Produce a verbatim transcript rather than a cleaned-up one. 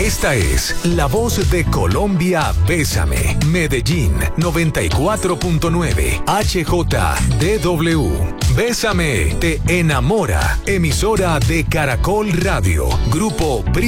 Esta es la voz de Colombia. Bésame. Medellín noventa y cuatro punto nueve H J D W. Bésame te enamora. Emisora de Caracol Radio. Grupo Pri